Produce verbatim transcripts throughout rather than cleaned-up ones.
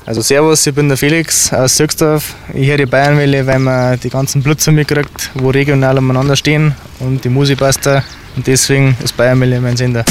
Also servus, ich bin der Felix aus Sölksdorf. Ich höre die Bayernwelle, weil man die ganzen Blitzer mitkriegt, wo regional umeinander stehen und die Musik passt da. Und deswegen ist Bayernwelle mein Sender.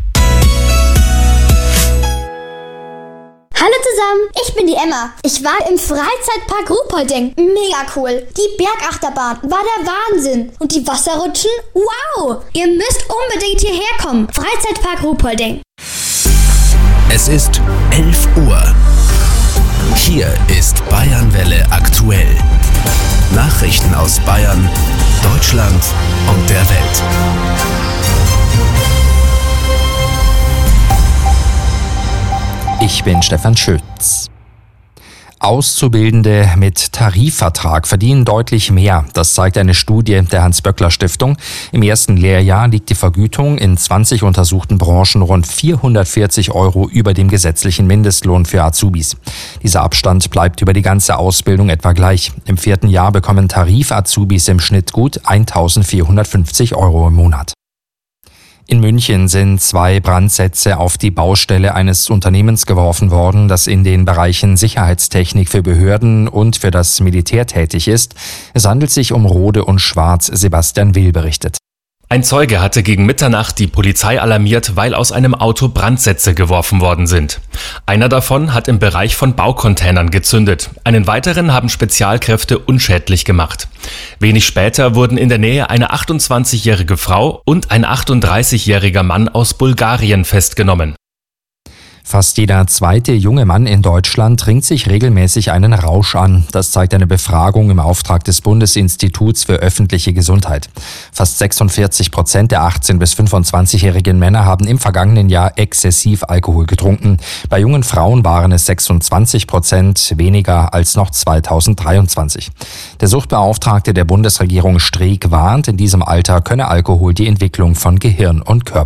Hallo zusammen, ich bin die Emma. Ich war im Freizeitpark Ruhpolding. Mega cool. Die Bergachterbahn war der Wahnsinn. Und die Wasserrutschen? Wow! Ihr müsst unbedingt hierher kommen. Freizeitpark Ruhpolding. Es ist elf Uhr. Hier ist Bayernwelle aktuell. Nachrichten aus Bayern, Deutschland und der Welt. Ich bin Stefan Schütz. Auszubildende mit Tarifvertrag verdienen deutlich mehr. Das zeigt eine Studie der Hans-Böckler-Stiftung. Im ersten Lehrjahr liegt die Vergütung in zwanzig untersuchten Branchen rund vierhundertvierzig Euro über dem gesetzlichen Mindestlohn für Azubis. Dieser Abstand bleibt über die ganze Ausbildung etwa gleich. Im vierten Jahr bekommen Tarif-Azubis im Schnitt gut eintausendvierhundertfünfzig Euro im Monat. In München sind zwei Brandsätze auf die Baustelle eines Unternehmens geworfen worden, das in den Bereichen Sicherheitstechnik für Behörden und für das Militär tätig ist. Es handelt sich um Rode und Schwarz, Sebastian Will berichtet. Ein Zeuge hatte gegen Mitternacht die Polizei alarmiert, weil aus einem Auto Brandsätze geworfen worden sind. Einer davon hat im Bereich von Baucontainern gezündet. Einen weiteren haben Spezialkräfte unschädlich gemacht. Wenig später wurden in der Nähe eine achtundzwanzigjährige Frau und ein achtunddreißigjähriger Mann aus Bulgarien festgenommen. Fast jeder zweite junge Mann in Deutschland trinkt sich regelmäßig einen Rausch an. Das zeigt eine Befragung im Auftrag des Bundesinstituts für öffentliche Gesundheit. Fast sechsundvierzig Prozent der achtzehn- bis fünfundzwanzigjährigen Männer haben im vergangenen Jahr exzessiv Alkohol getrunken. Bei jungen Frauen waren es sechsundzwanzig Prozent, weniger als noch zweitausenddreiundzwanzig. Der Suchtbeauftragte der Bundesregierung Streeck warnt, in diesem Alter könne Alkohol die Entwicklung von Gehirn und Körper